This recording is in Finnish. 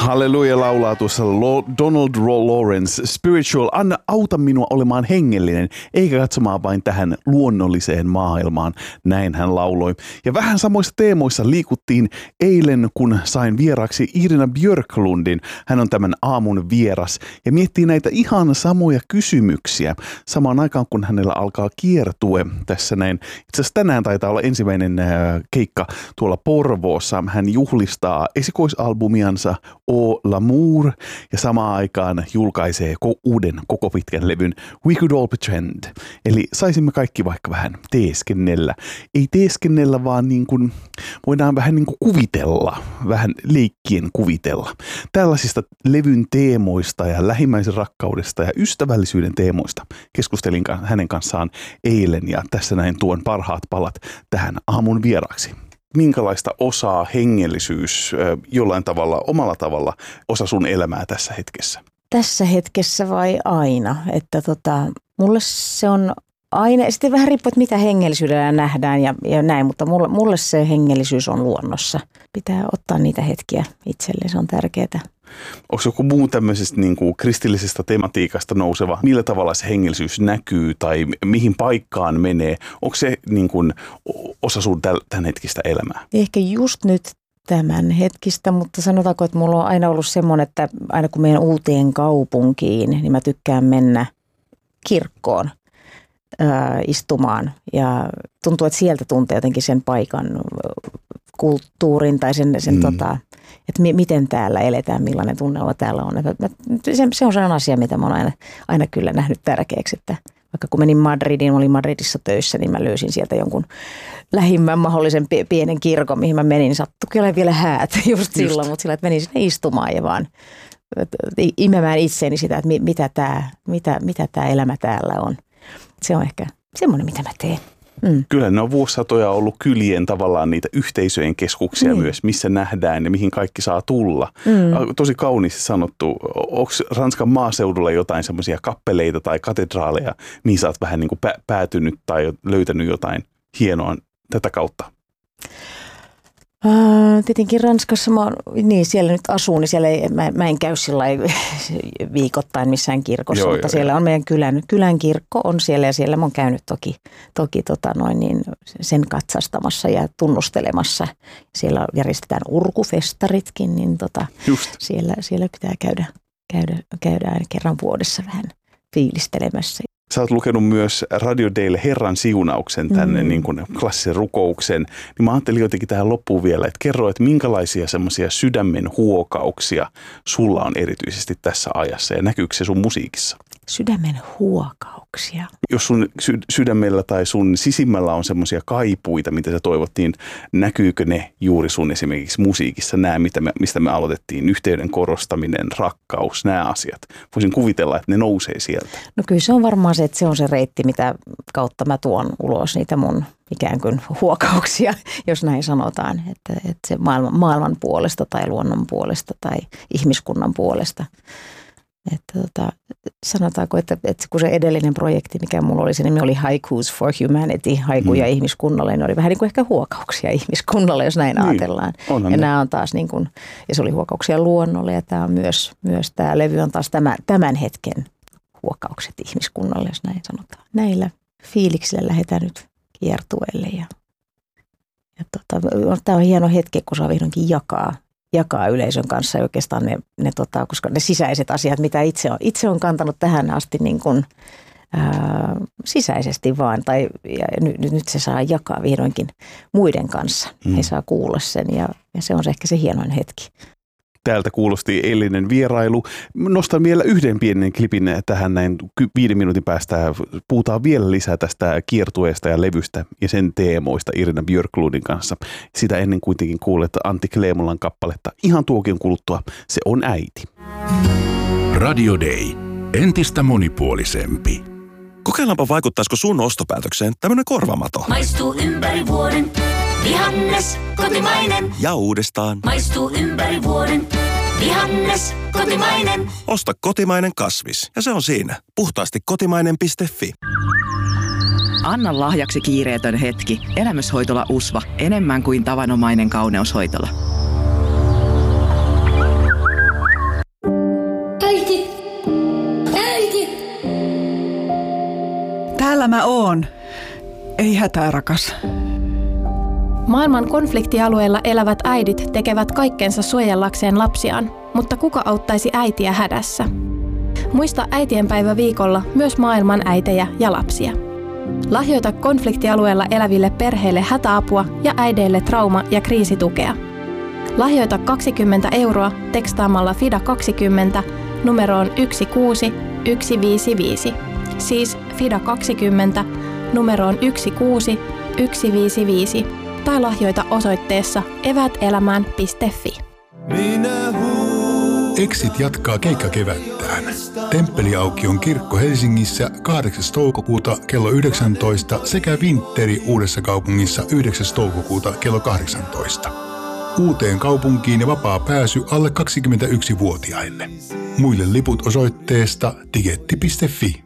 Halleluja laulaa tuossa Donald Lawrence. Spiritual, auta minua olemaan hengellinen, eikä katsomaan vain tähän luonnolliseen maailmaan. Näin hän lauloi. Ja vähän samoissa teemoissa liikuttiin eilen, kun sain vieraaksi Irina Björklundin. Hän on tämän aamun vieras ja miettii näitä ihan samoja kysymyksiä. Samaan aikaan, kun hänellä alkaa kiertue tässä näin. Itse asiassa tänään taitaa olla ensimmäinen keikka tuolla Porvoossa. Hän juhlistaa esikoisalbumiansa O L'amour ja samaan aikaan julkaisee uuden koko pitkän levyn We Could All Pretend. Eli saisimme kaikki vaikka vähän teeskennellä. Ei teeskennellä, vaan niin kuin, voidaan vähän niin kuin kuvitella, vähän leikkien kuvitella. Tällaisista levyn teemoista ja lähimmäisen rakkaudesta ja ystävällisyyden teemoista keskustelin hänen kanssaan eilen ja tässä näin tuon parhaat palat tähän aamun vieraaksi. Minkälaista osaa hengellisyys jollain tavalla, omalla tavalla osa sun elämää tässä hetkessä? Tässä hetkessä vai aina? Että mulle se on aina, sitten vähän riippuu, että mitä hengellisyydellä nähdään ja näin, mutta mulle se hengellisyys on luonnossa. Pitää ottaa niitä hetkiä itselleen, se on tärkeää. Onko joku muu tämmöisestä niin kuin kristillisestä tematiikasta nouseva? Millä tavalla se hengellisyys näkyy tai mihin paikkaan menee? Onko se niin kuin osa sun tämän hetkistä elämää? Ehkä just nyt tämän hetkistä, mutta sanotaanko, että mulla on aina ollut semmoinen, että aina kun menen uuteen kaupunkiin, niin mä tykkään mennä kirkkoon istumaan. Ja tuntuu, että sieltä tuntee jotenkin sen paikan kulttuurin tai sen että miten täällä eletään, millainen tunnelma täällä on. Se on sellainen asia, mitä mä oon aina kyllä nähnyt tärkeäksi, että vaikka kun menin Madridiin, olin Madridissa töissä, niin mä löysin sieltä jonkun lähimmän mahdollisen pienen kirkon, mihin mä menin. Sattui kyllä vielä häät just silloin, mutta sillä, että menin sinne istumaan ja vaan imemään itseeni sitä, että mitä tämä elämä täällä on. Se on ehkä semmoinen, mitä mä teen. Kyllä ne on vuosisatoja ollut kylien tavallaan niitä yhteisöjen keskuksia myös, missä nähdään ja mihin kaikki saa tulla. Tosi kauniisti sanottu. Onko Ranskan maaseudulla jotain semmoisia kappeleita tai katedraaleja, mihin sä oot vähän niin kuin päätynyt tai löytänyt jotain hienoa tätä kautta? Tietenkin Ranskassa siellä nyt asun, niin siellä mä en käy sillä viikoittain missään kirkossa, mutta siellä on meidän kylän kirkko on siellä ja siellä mä oon käynyt toki sen katsastamassa ja tunnustelemassa. Siellä järjestetään urkufestaritkin, niin siellä pitää käydä aina kerran vuodessa vähän fiilistelemässä. Sä oot lukenut myös Radio Daylle Herran siunauksen tänne niin kuin klassisen rukouksen. Niin mä ajattelin jotenkin tähän loppuun vielä, että kerro, että minkälaisia semmoisia sydämen huokauksia sulla on erityisesti tässä ajassa ja näkyykö se sun musiikissa? Sydämen huokauksia. Jos sun sydämellä tai sun sisimmällä on semmoisia kaipuita, mitä sä toivot, niin näkyykö ne juuri sun esimerkiksi musiikissa? Nämä, mistä me aloitettiin, yhteyden korostaminen, rakkaus, nämä asiat. Voisin kuvitella, että ne nousee sieltä. No kyllä se on varmaan se, että se on se reitti, mitä kautta mä tuon ulos niitä mun ikään kuin huokauksia, jos näin sanotaan. Että se maailman puolesta tai luonnon puolesta tai ihmiskunnan puolesta. Että sanotaanko, että kun se edellinen projekti, mikä mulla oli, se nimi oli Haikus for Humanity, haikuja ihmiskunnalle, ne oli vähän niin kuin ehkä huokauksia ihmiskunnalle, jos näin ajatellaan. Ja nämä on taas niin kuin, ja se oli huokauksia luonnolle ja tämä on myös tämä levy on taas tämän hetken huokaukset ihmiskunnalle, jos näin sanotaan. Näillä fiiliksillä lähdetään nyt kiertueelle ja tämä on hieno hetki, kun saa vihdoinkin jakaa yleisön kanssa oikeastaan koska ne sisäiset asiat, mitä itse on kantanut tähän asti niin kuin, sisäisesti vaan, ja nyt se saa jakaa vihdoinkin muiden kanssa. He saa kuulla sen ja se on ehkä se hienoin hetki. Täältä kuulosti eilinen vierailu. Nostan vielä yhden pienen klipin tähän näin 5 minuutin päästä. Puhutaan vielä lisää tästä kiertueesta ja levystä ja sen teemoista Irina Björklundin kanssa. Sitä ennen kuitenkin kuulet Antti Kleemolan kappaletta. Ihan tuokin kuluttua. Se on äiti. Radio Day. Entistä monipuolisempi. Kokeillaanpa vaikuttaisiko sun ostopäätökseen tämmönen korvamato. Maistuu ympäri vuoden. Vihannes, kotimainen. Ja uudestaan. Maistuu ympäri vuoden. Vihannes, kotimainen. Osta kotimainen kasvis. Ja se on siinä. Puhtaasti kotimainen.fi. Anna lahjaksi kiireetön hetki. Elämyshoitola USVA. Enemmän kuin tavanomainen kauneushoitola. Täällä mä oon. Ei hätää, rakas. Maailman konfliktialueilla elävät äidit tekevät kaikkensa suojellakseen lapsiaan, mutta kuka auttaisi äitiä hädässä? Muista äitienpäivä viikolla myös maailman äitejä ja lapsia. Lahjoita konfliktialueella eläville perheille hätäapua ja äideille trauma- ja kriisitukea. Lahjoita 20 € tekstaamalla FIDA20 numeroon 16155. Siis FIDA20 numeroon 16155. Tai lahjoita osoitteessa evätelämään.fi. Exit jatkaa keikkakevättään. Temppeliaukion kirkko Helsingissä 8. toukokuuta kello 19 sekä Vintteri Uudessakaupungissa 9. toukokuuta kello 18. Uuteen kaupunkiin ja vapaa pääsy alle 21-vuotiaille. Muille liput osoitteesta tigetti.fi.